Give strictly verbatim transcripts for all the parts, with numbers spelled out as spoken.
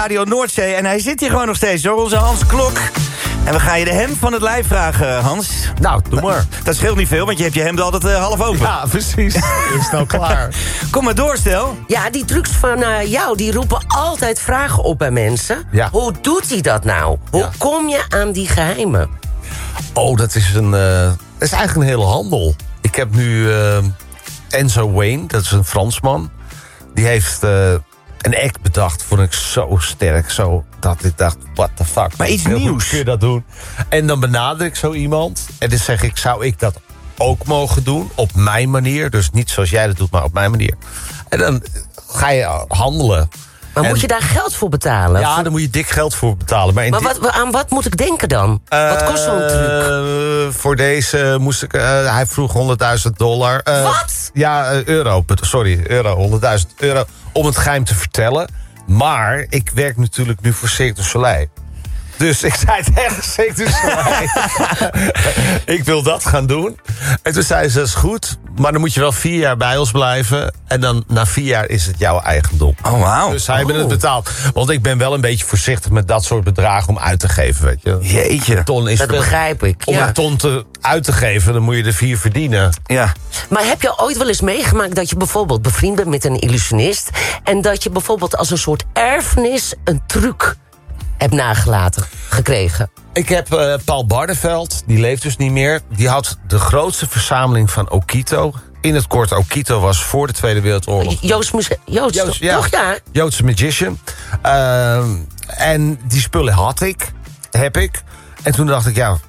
Radio Noordzee. En hij zit hier gewoon nog steeds, hoor, onze Hans Klok. En we gaan je de hem van het lijf vragen, Hans. Nou, doe maar. Dat scheelt niet veel, want je hebt je hemd altijd uh, half open. Ja, precies. Is nou klaar. Kom maar door, Stel. Ja, die trucs van uh, jou, die roepen altijd vragen op bij mensen. Ja. Hoe doet hij dat nou? Hoe Ja. kom je aan die geheimen? Oh, dat is een... Uh, dat is eigenlijk een hele handel. Ik heb nu uh, Enzo Wayne, dat is een Fransman. Die heeft uh, een act bedacht, vond ik zo sterk. Zo dat ik dacht, what the fuck. Maar iets Hoe nieuws. kun je dat doen? En dan benader ik zo iemand. En dan zeg ik, zou ik dat ook mogen doen? Op mijn manier. Dus niet zoals jij dat doet, maar op mijn manier. En dan ga je handelen. Maar En- moet je daar geld voor betalen? Ja, daar moet je dik geld voor betalen. Maar, in Maar dit- wat, aan wat moet ik denken dan? Wat kost zo'n truc? Eh, voor deze moest ik... eh, hij vroeg honderdduizend dollar. Eh, Wat? Ja, eh, euro. Sorry, euro. honderdduizend euro om het geheim te vertellen. Maar ik werk natuurlijk nu voor Cirque du Soleil. Dus ik zei tegen Cirque du Soleil... ik wil dat gaan doen. En toen zei ze, dat is goed. Maar dan moet je wel vier jaar bij ons blijven. En dan na vier jaar is het jouw eigendom. Oh, wauw. Dus hij heeft Oh. het betaald. Want ik ben wel een beetje voorzichtig met dat soort bedragen om uit te geven, weet je. Jeetje. Een ton is Dat veel. begrijp ik, Om ja. een ton te, uit te geven, dan moet je er vier verdienen. Ja. Maar heb je ooit wel eens meegemaakt dat je bijvoorbeeld bevriend bent met een illusionist... en dat je bijvoorbeeld als een soort erfenis een truc hebt nagelaten, gekregen? Ik heb uh, Paul Bardeveld, die leeft dus niet meer. Die had de grootste verzameling van Okito. In het kort, Okito was voor de Tweede Wereldoorlog. Joost, Muse- Joost, Joost, ja. toch? Ja. Joodse magician. Uh, en die spullen had ik, heb ik. En toen dacht ik, ja...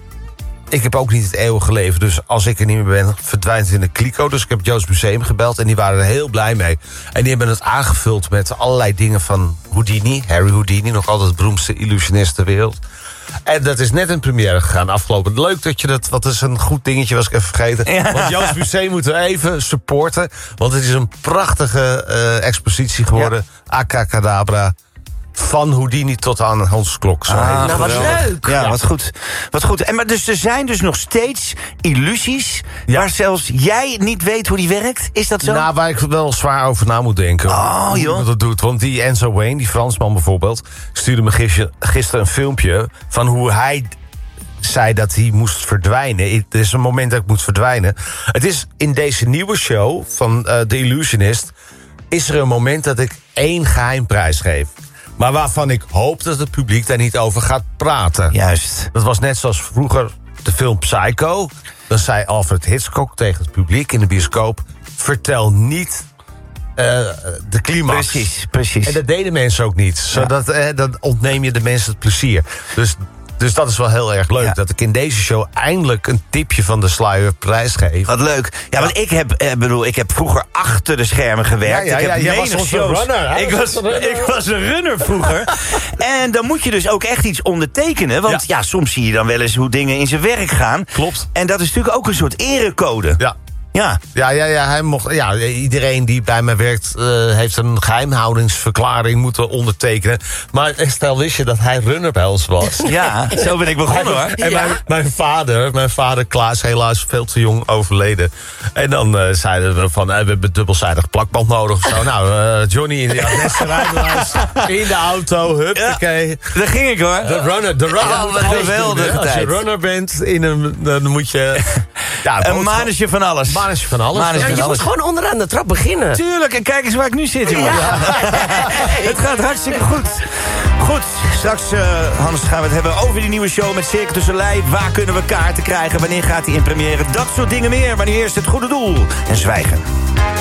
Ik heb ook niet het eeuwige leven, dus als ik er niet meer ben, verdwijnt het in de kliko. Dus ik heb het Joods Museum gebeld en die waren er heel blij mee. En die hebben het aangevuld met allerlei dingen van Houdini. Harry Houdini, nog altijd de beroemdste illusionist ter wereld. En dat is net in première gegaan afgelopen. Leuk dat je dat, wat is een goed dingetje, was ik even vergeten. Ja. Want Joods Museum moeten we even supporten. Want het is een prachtige uh, expositie geworden. Ja. Acacadabra. Van Houdini tot aan Hans Klok. Zo Ah, Nou, wat geweldig. leuk. Ja, wat goed. Wat goed. En maar dus er zijn dus nog steeds illusies... Ja. waar zelfs jij niet weet hoe die werkt? Is dat zo? Nou, waar ik wel zwaar over na moet denken. Oh, hoe joh. dat doet. Want die Enzo Wayne, die Fransman bijvoorbeeld... stuurde me gisteren, gisteren een filmpje van hoe hij zei dat hij moest verdwijnen. Het is een moment dat ik moet verdwijnen. Het is in deze nieuwe show van uh, The Illusionist... is er een moment dat ik één geheim prijs geef. Maar waarvan ik hoop dat het publiek daar niet over gaat praten. Juist. Dat was net zoals vroeger de film Psycho. Dan zei Alfred Hitchcock tegen het publiek in de bioscoop... vertel niet uh, de climax. Precies, precies. En dat deden mensen ook niet. Zodat, eh, dan ontneem je de mensen het plezier. Dus, dus dat is wel heel erg leuk. Ja. Dat ik in deze show eindelijk een tipje van de sluier prijs geef. Wat leuk. Ja, want ik heb, eh, bedoel, ik heb vroeger achter de schermen gewerkt. Ja, ja, ik heb ja, jij menig was onze shows. runner, hè? Ik was, ik was een runner vroeger. En dan moet je dus ook echt iets ondertekenen. Want ja. Ja. ja, soms zie je dan wel eens hoe dingen in zijn werk gaan. Klopt. En dat is natuurlijk ook een soort erecode. Ja. Ja. Ja, ja, ja, hij mocht, ja, iedereen die bij mij werkt... Uh, heeft een geheimhoudingsverklaring moeten ondertekenen. Maar stel, wist je dat hij runner bij ons was? Ja, zo ben ik begonnen hoor. En Ja. mijn, mijn vader, mijn vader Klaas, helaas veel te jong overleden. En dan uh, zeiden we van, uh, we hebben dubbelzijdig plakband nodig of zo. Nou, uh, Johnny in de Adnesse rijbewijs, in de auto, huppakee. Ja, daar ging ik hoor. De runner, de runner. Oh, moet wat alles geweldige doen, hè. Als je tijd. runner bent, in een, dan moet je... Ja, Een boodschap- manetje van alles. manetje van alles. Manetje Ja, van je alles. moet gewoon onderaan de trap beginnen. Tuurlijk, en kijk eens waar ik nu zit, jongen. Het gaat hartstikke goed. Goed, straks, uh, Hans, gaan we het hebben over die nieuwe show met Cirque du Soleil. Waar kunnen we kaarten krijgen? Wanneer gaat hij in première? Dat soort dingen meer. Maar nu eerst het goede doel en zwijgen.